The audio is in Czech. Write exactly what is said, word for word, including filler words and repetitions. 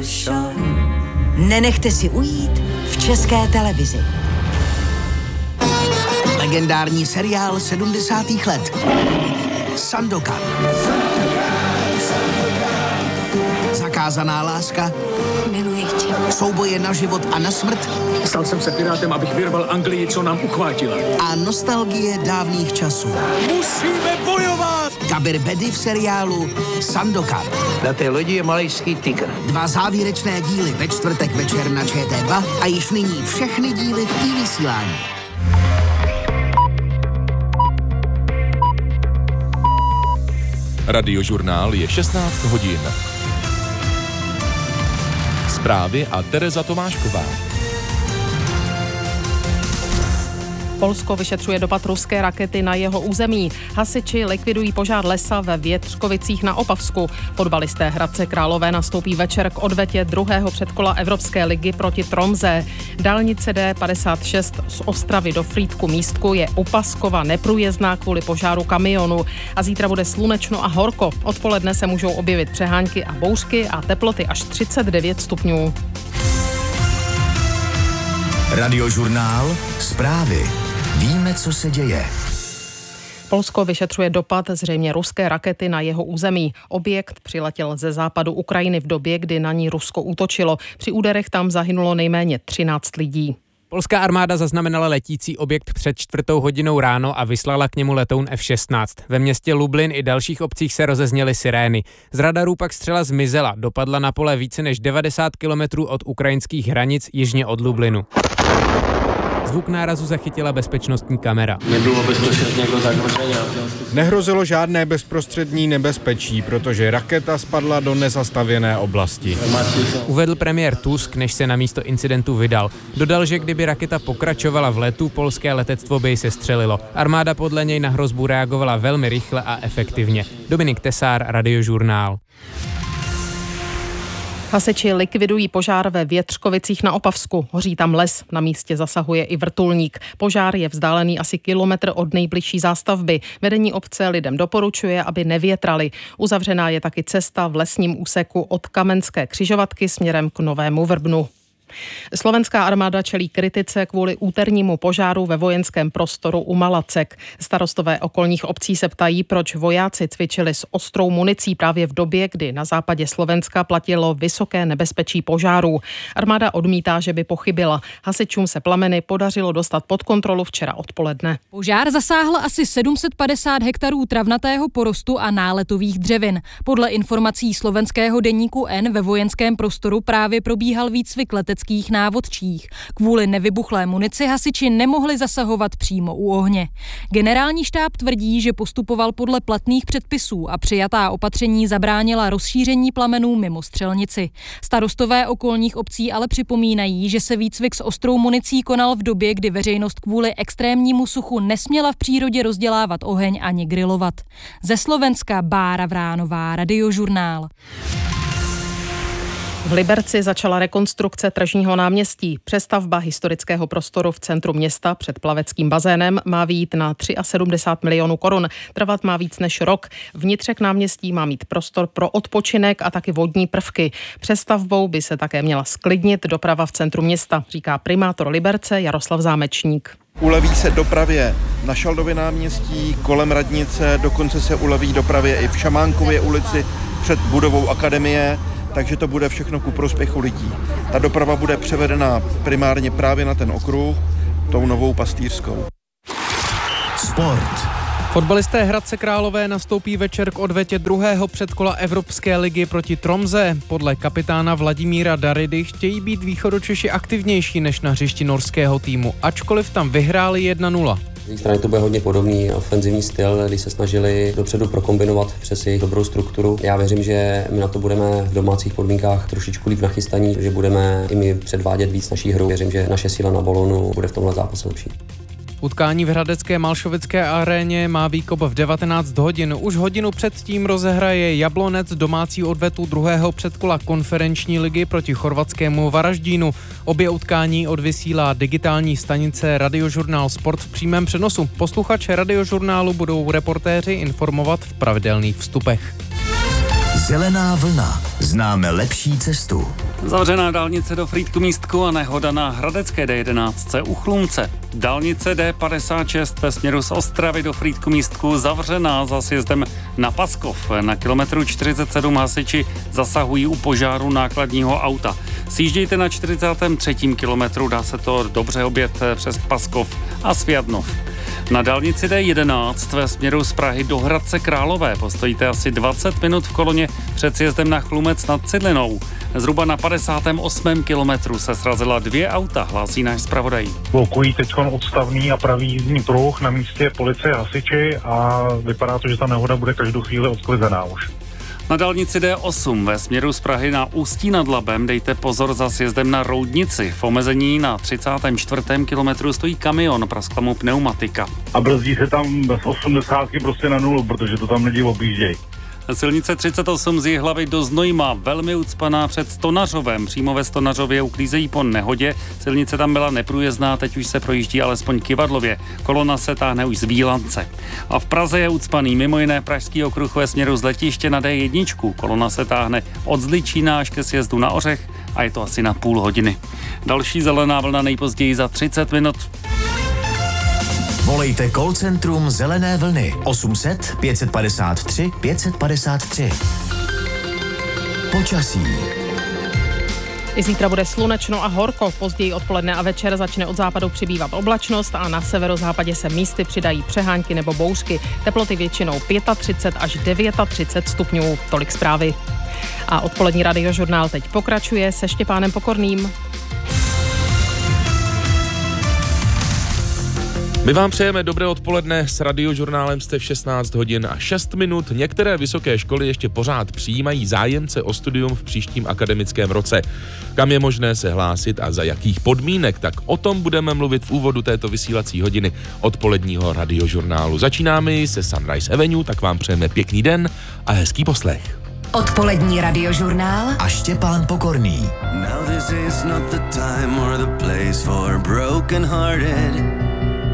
Nenechte si ujít v České televizi. Legendární seriál sedmdesátých let. Sandokan. Zakázaná láska. Miluji tě. Souboje na život a na smrt. Stal jsem se pirátem, abych vyrval Anglii, co nám uchvátila. A nostalgie dávných časů. Musíme bojovat! Kabir Bedi v seriálu Sandokan. Na té lodi je malajský tygr. Dva závěrečné díly ve čtvrtek večer na Č T dva a již nyní všechny díly v i-vysílání. Radiožurnál je šestnáct hodin. Zprávy a Tereza Tomášková. Polsko vyšetřuje dopad ruské rakety na jeho území. Hasiči likvidují požár lesa ve Větřkovicích na Opavsku. Fotbalisté Hradce Králové nastoupí večer k odvetě druhého předkola Evropské ligy proti Tromsø. Dálnice D padesát šest z Ostravy do Frýdku Místku je u Paskova neprůjezdná kvůli požáru kamionu. A zítra bude slunečno a horko. Odpoledne se můžou objevit přehánky a bouřky a teploty až třicet devět stupňů. Radiožurnál, zprávy. Víme, co se děje. Polsko vyšetřuje dopad zřejmě ruské rakety na jeho území. Objekt přiletěl ze západu Ukrajiny v době, kdy na ní Rusko útočilo. Při úderech tam zahynulo nejméně třináct lidí. Polská armáda zaznamenala letící objekt před čtvrtou hodinou ráno a vyslala k němu letoun F šestnáct. Ve městě Lublin i dalších obcích se rozezněly sirény. Z radarů pak střela zmizela, dopadla na pole více než devadesát kilometrů od ukrajinských hranic jižně od Lublinu. Zvuk nárazu zachytila bezpečnostní kamera. Nebylo bezprostředně jako zagrožení. Nehrozilo žádné bezprostřední nebezpečí, protože raketa spadla do nezastavěné oblasti. Uvedl premiér Tusk, než se na místo incidentu vydal. Dodal, že kdyby raketa pokračovala v letu, polské letectvo by ji sestřelilo. Armáda podle něj na hrozbu reagovala velmi rychle a efektivně. Dominik Tesár, Radiožurnál. Hasiči likvidují požár ve Větřkovicích na Opavsku. Hoří tam les, na místě zasahuje i vrtulník. Požár je vzdálený asi kilometr od nejbližší zástavby. Vedení obce lidem doporučuje, aby nevětrali. Uzavřená je taky cesta v lesním úseku od Kamenské křižovatky směrem k Novému Vrbnu. Slovenská armáda čelí kritice kvůli úternímu požáru ve vojenském prostoru u Malacek. Starostové okolních obcí se ptají, proč vojáci cvičili s ostrou municí právě v době, kdy na západě Slovenska platilo vysoké nebezpečí požárů. Armáda odmítá, že by pochybila. Hasičům se plameny podařilo dostat pod kontrolu včera odpoledne. Požár zasáhl asi sedm set padesát hektarů travnatého porostu a náletových dřevin. Podle informací slovenského deníku N ve vojenském prostoru právě probíhal výcvik leteckých návodčích. Kvůli nevybuchlé munici hasiči nemohli zasahovat přímo u ohně. Generální štáb tvrdí, že postupoval podle platných předpisů a přijatá opatření zabránila rozšíření plamenů mimo střelnici. Starostové okolních obcí ale připomínají, že se výcvik s ostrou municí konal v době, kdy veřejnost kvůli extrémnímu suchu nesměla v přírodě rozdělávat oheň ani grilovat. Ze Slovenska Bára Vránová, Radiožurnál. V Liberci začala rekonstrukce tržního náměstí. Přestavba historického prostoru v centru města před plaveckým bazénem má vyjít na sedmdesát tři milionů korun. Trvat má víc než rok. Vnitřek náměstí má mít prostor pro odpočinek a taky vodní prvky. Přestavbou by se také měla sklidnit doprava v centru města, říká primátor Liberce Jaroslav Zámečník. Uleví se dopravě na Šaldově náměstí, kolem radnice, dokonce se uleví dopravě i v Šamánkově ulici před budovou akademie. Takže to bude všechno ku prospěchu lidí. Ta doprava bude převedena primárně právě na ten okruh, tou novou pastýřskou. Sport. Fotbalisté Hradce Králové nastoupí večer k odvetě druhého předkola Evropské ligy proti Tromsø. Podle kapitána Vladimíra Daridy chtějí být východočeši aktivnější než na hřišti norského týmu, ačkoliv tam vyhráli jedna nula. Z jejich strany to bude hodně podobný ofenzivní styl, kdy se snažili dopředu prokombinovat přes jejich dobrou strukturu. Já věřím, že my na to budeme v domácích podmínkách trošičku líp nachystaní, že budeme i my předvádět víc naší hru. Věřím, že naše síla na balónu bude v tomhle zápase lepší. Utkání v hradecké Malšovické aréně má výkop v devatenáct hodin. Už hodinu předtím rozehraje Jablonec domácí odvetu druhého předkola konferenční ligy proti chorvatskému Varaždínu. Obě utkání odvysílá digitální stanice Radiožurnál Sport v přímém přenosu. Posluchače Radiožurnálu budou reportéři informovat v pravidelných vstupech. Zelená vlna. Známe lepší cestu. Zavřená dálnice do Frýdku-Místku a nehoda na hradecké D jedenáct u Chlumce. Dálnice D padesát šest ve směru z Ostravy do Frýdku-Místku zavřená za sjezdem na Paskov. Na kilometru čtyřicet sedm hasiči zasahují u požáru nákladního auta. Sjíždějte na čtyřicátém třetím kilometru, dá se to dobře objet přes Paskov a Sviadnov. Na dálnici D jedenáct ve směru z Prahy do Hradce Králové postojíte asi dvacet minut v koloně před sjezdem na Chlumec nad Cidlinou. Zhruba na padesátém osmém kilometru se srazila dvě auta, hlásí náš zpravodaj. Blokují teď odstavný a pravý jízdní pruh, na místě policie a hasiči a vypadá to, že ta nehoda bude každou chvíli odklizená už. Na dálnici D osm ve směru z Prahy na Ústí nad Labem dejte pozor za sjezdem na Roudnici. V omezení na třicátém čtvrtém kilometru stojí kamion, praskla mu pneumatika. A brzdí se tam bez osmdesátky prostě na nulu, protože to tam lidi objíždějí. Silnice třicet osm z Jihlavy do Znojma, velmi ucpaná před Stonařovem. Přímo ve Stonařově uklízejí po nehodě. Silnice tam byla neprůjezdná, teď už se projíždí alespoň Kyvadlově. Kolona se táhne už z Bílance. A v Praze je ucpaný mimo jiné pražský okruh ve směru z letiště na D jedna. Kolona se táhne od Zličína až ke sjezdu na Ořech a je to asi na půl hodiny. Další zelená vlna nejpozději za třicet minut. Volejte call centrum Zelené vlny osm set pět padesát tři pět padesát tři. Počasí. I zítra bude slunečno a horko. Později odpoledne a večer začne od západu přibývat oblačnost a na severozápadě se místy přidají přehánky nebo bouřky. Teploty většinou třicet pět až třicet devět stupňů. Tolik zprávy. A odpolední radiožurnál teď pokračuje se Štěpánem Pokorným. My vám přejeme dobré odpoledne, s radiožurnálem jste v šestnáct hodin a šest minut. Některé vysoké školy ještě pořád přijímají zájemce o studium v příštím akademickém roce. Kam je možné se hlásit a za jakých podmínek, tak o tom budeme mluvit v úvodu této vysílací hodiny odpoledního radiožurnálu. Začínáme se Sunrise Avenue, tak vám přejeme pěkný den a hezký poslech. Odpolední radiožurnál a Štěpán Pokorný. Now this is not the time or the place for broken hearted.